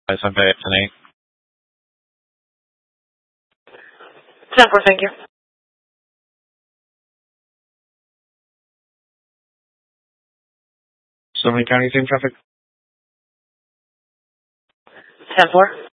I'm Bay tonight. 10-4, thank you. Summary County, same traffic. 10-4.